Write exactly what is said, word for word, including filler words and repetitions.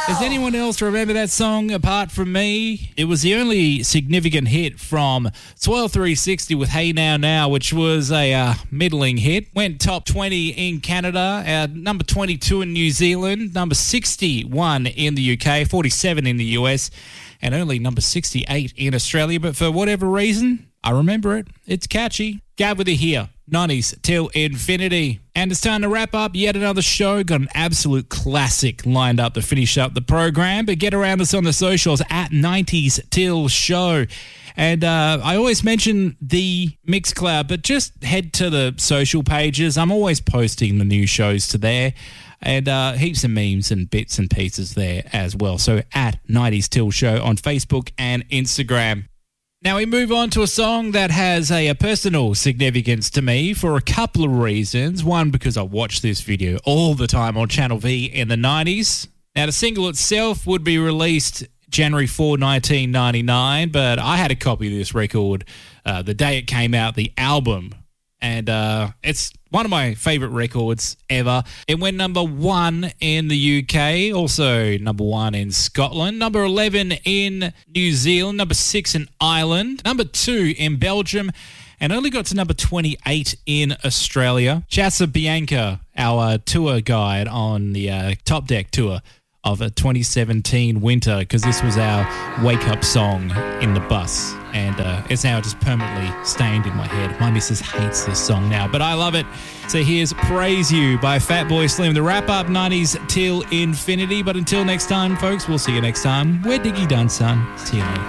Does anyone else remember that song apart from me? It was the only significant hit from Swell three sixty with Hey Now Now, which was a uh, middling hit. Went top twenty in Canada, uh, number twenty-two in New Zealand, number sixty-one in the U K, forty-seven in the U S, and only number sixty-eight in Australia. But for whatever reason, I remember it. It's catchy. Gav with it here. nineties till infinity. And it's time to wrap up yet another show. Got an absolute classic lined up to finish up the program. But get around us on the socials at nineties till show. And uh, I always mention the Mixcloud, but just head to the social pages. I'm always posting the new shows to there. And uh, heaps of memes and bits and pieces there as well. So at nineties till show on Facebook and Instagram. Now we move on to a song that has a, a personal significance to me for a couple of reasons. One, because I watched this video all the time on Channel V in the nineties. Now the single itself would be released January fourth, nineteen ninety-nine, but I had a copy of this record uh, the day it came out, the album. And uh, it's one of my favourite records ever. It went number one in the U K, also number one in Scotland, number eleven in New Zealand, number six in Ireland, number two in Belgium, and only got to number twenty-eight in Australia. Chassa Bianca, our tour guide on the uh, Top Deck tour of a twenty seventeen winter, because this was our wake-up song in the bus. And uh, it's now just permanently stained in my head. My missus hates this song now, but I love it. So here's Praise You by Fatboy Slim. The wrap-up nineties till infinity. But until next time, folks, we'll see you next time. We're Diggy Done, son. See you later.